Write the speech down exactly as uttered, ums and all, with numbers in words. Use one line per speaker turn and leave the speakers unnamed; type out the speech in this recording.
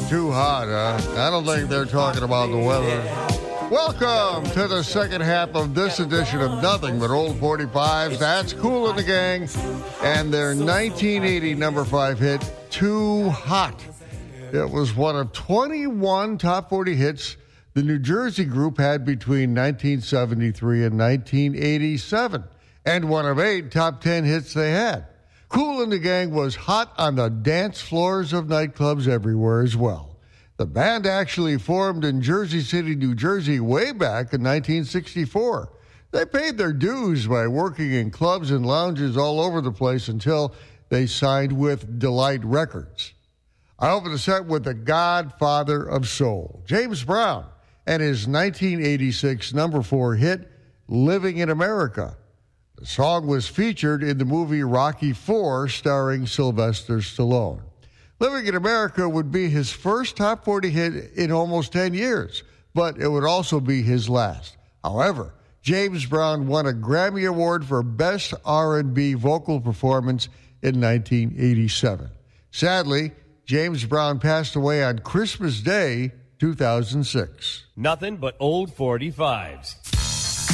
Too hot, huh? I don't think they're talking about the weather. Welcome to the second half of this edition of Nothing But Old forty-fives. That's Kool and the Gang and their nineteen eighty number five hit, Too Hot. It was one of twenty-one top forty hits the New Jersey group had between nineteen seventy-three and nineteen eighty-seven, and one of eight top ten hits they had. Kool and the Gang was hot on the dance floors of nightclubs everywhere as well. The band actually formed in Jersey City, New Jersey way back in nineteen sixty-four. They paid their dues by working in clubs and lounges all over the place until they signed with Delight Records. I opened the set with the godfather of soul, James Brown, and his nineteen eighty-six number four hit, Living in America. The song was featured in the movie Rocky four starring Sylvester Stallone. Living in America would be his first top forty hit in almost ten years, but it would also be his last. However, James Brown won a Grammy Award for Best R and B Vocal Performance in nineteen eighty-seven. Sadly, James Brown passed away on Christmas Day, two thousand six.
Nothing but old forty-fives.